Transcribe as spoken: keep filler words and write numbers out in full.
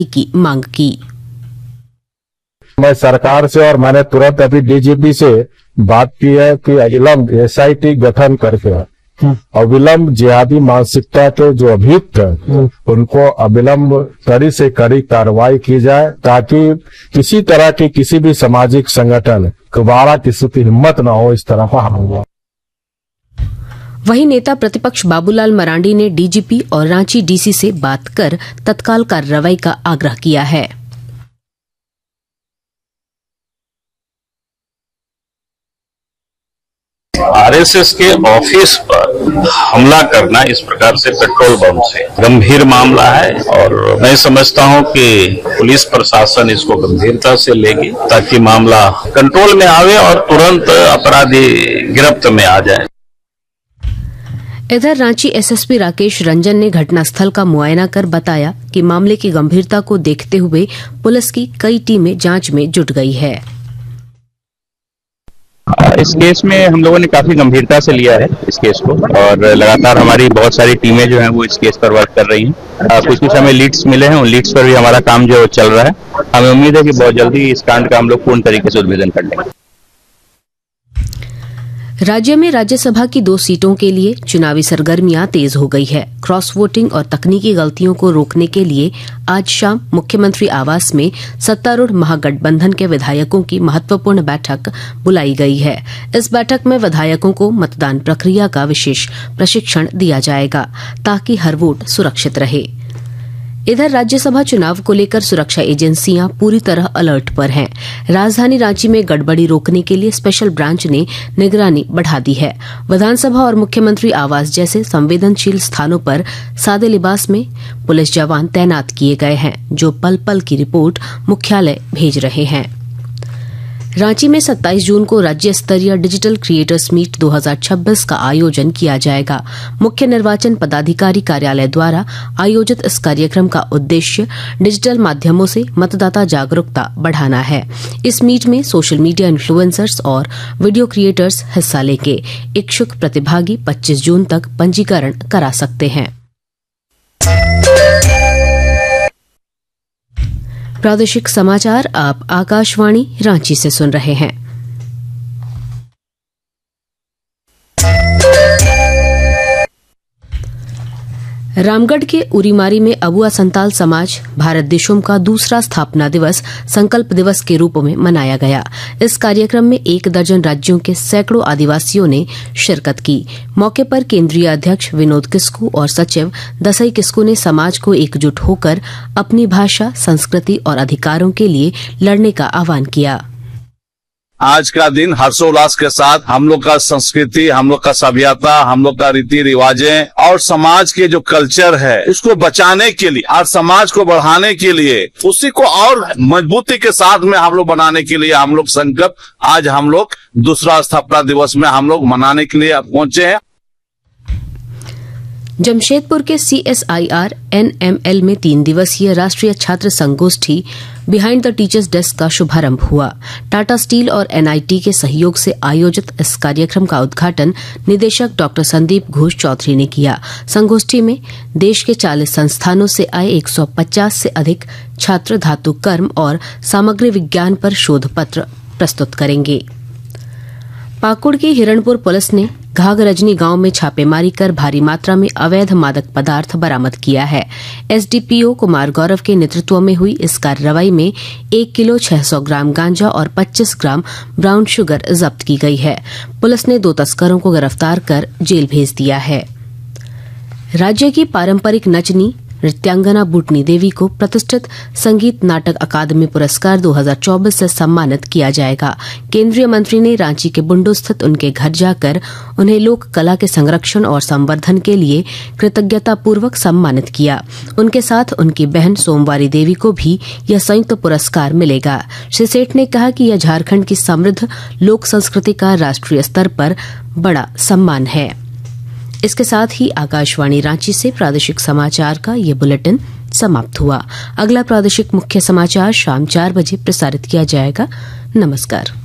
की मांग की। मैं सरकार से और मैंने तुरंत अभी डीजीपी से बात की है कि अविलंब एसआईटी गठन करके अविलंब जिहादी मानसिकता के जो अभियुक्त हैं उनको अविलंब कड़ी से कड़ी कार्रवाई की जाए, ताकि किसी तरह की किसी भी सामाजिक संगठन दोबारा किसी की हिम्मत न हो इस तरह का हमला। वहीं नेता प्रतिपक्ष बाबूलाल मरांडी ने डीजीपी और रांची डीसी से बात कर तत्काल कार्रवाई का आग्रह किया है। आरएसएस के ऑफिस पर हमला करना इस प्रकार से पेट्रोल बम से गंभीर मामला है और मैं समझता हूं कि पुलिस प्रशासन इसको गंभीरता से लेगी ताकि मामला कंट्रोल में आवे और तुरंत अपराधी गिरफ्त में आ जाए। इधर रांची एसएसपी राकेश रंजन ने घटनास्थल का मुआयना कर बताया कि मामले की गंभीरता को देखते हुए पुलिस की कई टीमें जांच में जुट गई है। इस केस में हम लोगों ने काफी गंभीरता से लिया है इस केस को और लगातार हमारी बहुत सारी टीमें जो हैं वो इस केस पर वर्क कर रही हैं। कुछ कुछ हमें लीड्स मिले हैं, उन लीड्स पर भी हमारा काम जो चल रहा है। हमें उम्मीद है कि बहुत जल्दी इस कांड का हम लोग पूर्ण तरीके से उद्भेदन कर लेंगे। राज्य में राज्यसभा की दो सीटों के लिए चुनावी सरगर्मियां तेज हो गई है। क्रॉस वोटिंग और तकनीकी गलतियों को रोकने के लिए आज शाम मुख्यमंत्री आवास में सत्तारूढ़ महागठबंधन के विधायकों की महत्वपूर्ण बैठक बुलाई गई है। इस बैठक में विधायकों को मतदान प्रक्रिया का विशेष प्रशिक्षण दिया जाएगा ताकि हर वोट सुरक्षित रहे। इधर राज्यसभा चुनाव को लेकर सुरक्षा एजेंसियां पूरी तरह अलर्ट पर हैं। राजधानी रांची में गड़बड़ी रोकने के लिए स्पेशल ब्रांच ने निगरानी बढ़ा दी है। विधानसभा और मुख्यमंत्री आवास जैसे संवेदनशील स्थानों पर सादे लिबास में पुलिस जवान तैनात किए गए हैं, जो पल पल की रिपोर्ट मुख्यालय भेज रहे हैं। रांची में सत्ताईस जून को राज्य स्तरीय डिजिटल क्रिएटर्स मीट दो हज़ार छब्बीस का आयोजन किया जाएगा। मुख्य निर्वाचन पदाधिकारी कार्यालय द्वारा आयोजित इस कार्यक्रम का उद्देश्य डिजिटल माध्यमों से मतदाता जागरूकता बढ़ाना है। इस मीट में सोशल मीडिया इन्फ्लुएंसर्स और वीडियो क्रिएटर्स हिस्सा लेंगे। इच्छुक प्रतिभागी पच्चीस जून तक पंजीकरण करा सकते हैं। प्रादेशिक समाचार आप आकाशवाणी रांची से सुन रहे हैं। रामगढ़ के उरीमारी में अबुआ संताल समाज भारत देशों का दूसरा स्थापना दिवस संकल्प दिवस के रूप में मनाया गया। इस कार्यक्रम में एक दर्जन राज्यों के सैकड़ों आदिवासियों ने शिरकत की। मौके पर केंद्रीय अध्यक्ष विनोद किस्कू और सचिव दसई किस्कू ने समाज को एकजुट होकर अपनी भाषा, संस्कृति और अधिकारों के लिए लड़ने का आह्वान किया। आज का दिन हर्षोल्लास के साथ हम लोग का संस्कृति, हम लोग का सभ्यता, हम लोग का रीति रिवाजें और समाज के जो कल्चर है उसको बचाने के लिए और समाज को बढ़ाने के लिए, उसी को और मजबूती के साथ में हम लोग बनाने के लिए हम लोग संकल्प आज हम लोग दूसरा स्थापना दिवस में हम लोग मनाने के लिए पहुंचे हैं। जमशेदपुर के सीएसआईआर एनएमएल में तीन दिवसीय राष्ट्रीय छात्र संगोष्ठी बिहाइंड द टीचर्स डेस्क का शुभारंभ हुआ। टाटा स्टील और एनआईटी के सहयोग से आयोजित इस कार्यक्रम का उद्घाटन निदेशक डॉक्टर संदीप घोष चौधरी ने किया। संगोष्ठी में देश के चालीस संस्थानों से आए एक सौ पचास से अधिक छात्र धातु कर्म और सामग्री विज्ञान पर शोध पत्र प्रस्तुत करेंगे। पाकुड़ की हिरणपुर पुलिस ने घाघ रजनी गांव में छापेमारी कर भारी मात्रा में अवैध मादक पदार्थ बरामद किया है। एसडीपीओ कुमार गौरव के नेतृत्व में हुई इस कार्रवाई में एक किलो छह सौ ग्राम गांजा और पच्चीस ग्राम ब्राउन शुगर जब्त की गई है। पुलिस ने दो तस्करों को गिरफ्तार कर जेल भेज दिया है। राज्य की पारंपरिक नचनी नृत्यांगना बूटनी देवी को प्रतिष्ठित संगीत नाटक अकादमी पुरस्कार दो हज़ार चौबीस से सम्मानित किया जाएगा। केंद्रीय मंत्री ने रांची के बुंडू स्थित उनके घर जाकर उन्हें लोक कला के संरक्षण और संवर्धन के लिए कृतज्ञतापूर्वक सम्मानित किया। उनके साथ उनकी बहन सोमवारी देवी को भी यह संयुक्त पुरस्कार मिलेगा। श्री सेठ ने कहा कि यह झारखंड की समृद्ध लोक संस्कृति का राष्ट्रीय स्तर पर बड़ा सम्मान है। इसके साथ ही आकाशवाणी रांची से प्रादेशिक समाचार का ये बुलेटिन समाप्त हुआ। अगला प्रादेशिक मुख्य समाचार शाम चार बजे प्रसारित किया जाएगा। नमस्कार।